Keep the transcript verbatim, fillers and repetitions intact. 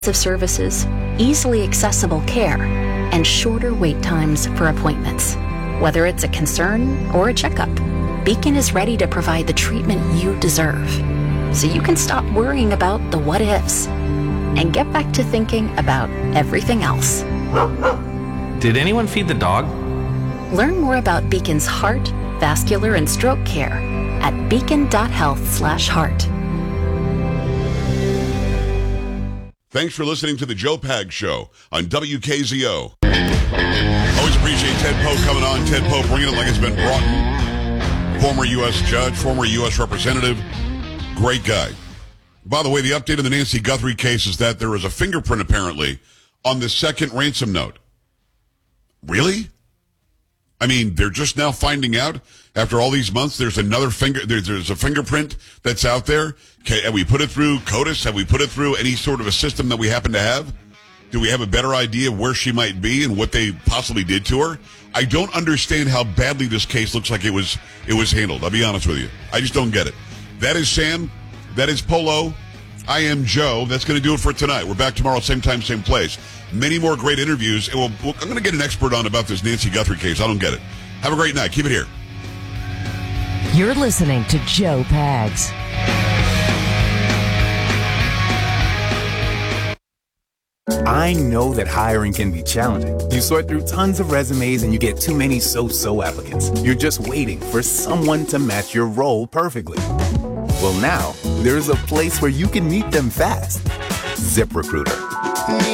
of services, easily accessible care, and shorter wait times for appointments. Whether it's a concern or a checkup, Beacon is ready to provide the treatment you deserve, so you can stop worrying about the what-ifs and get back to thinking about everything else. Did anyone feed the dog? Learn more about Beacon's heart, vascular, and stroke care at beacon.health slash heart. Thanks for listening to the Joe Pag Show on W K Z O. Always appreciate Ted Poe coming on. Ted Poe bringing it like it's been brought. Former U S judge, former U S representative. Great guy. By the way, the update on the Nancy Guthrie case is that there is a fingerprint, apparently, on the second ransom note. Really? I mean, they're just now finding out after all these months there's another finger, there's, there's a fingerprint that's out there. Okay, have we put it through CODIS? Have we put it through any sort of a system that we happen to have? Do we have a better idea of where she might be and what they possibly did to her? I don't understand how badly this case looks like it was it was handled. I'll be honest with you. I just don't get it. That is Sam. That is Polo. I am Joe. That's going to do it for tonight. We're back tomorrow, same time, same place. Many more great interviews. And we'll, we'll, I'm going to get an expert on about this Nancy Guthrie case. I don't get it. Have a great night. Keep it here. You're listening to Joe Pags. I know that hiring can be challenging. You sort through tons of resumes and you get too many so-so applicants. You're just waiting for someone to match your role perfectly. Well, now, there's a place where you can meet them fast. ZipRecruiter.